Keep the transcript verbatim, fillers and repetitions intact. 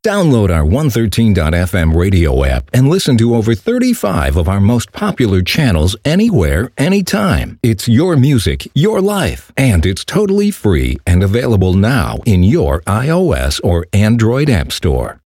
Download our one thirteen dot f m radio app and listen to over thirty-five of our most popular channels anywhere, anytime. It's your music, your life, and it's totally free and available now in your iOS or Android app store.